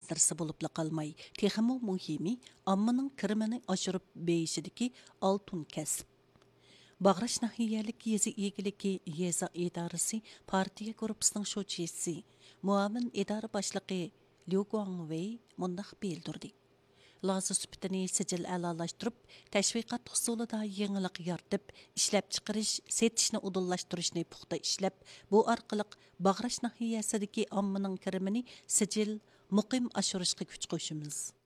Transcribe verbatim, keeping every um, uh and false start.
masalasi bo'lib qolmay, texmo muhimi ommaning kirimini oshirib beyishidagi oltin kasb. Bag'rash nahiyalik yezi egiligi yeza idorasi partiya guruhisining sho'chisi, muavin idora boshlig'i Liu Guangwei mundaq bildirdi. Lazı sübtini sicil əlalashtirib, təşviqat usulida yenilik yaratıb, ishlab chiqarish, setishni udullaştırışni puxta ishlab, bu orqaliq Bag'rash nahiyasidagi ommaning kirimini sicil muqim oshirishga kuch qo'shamiz.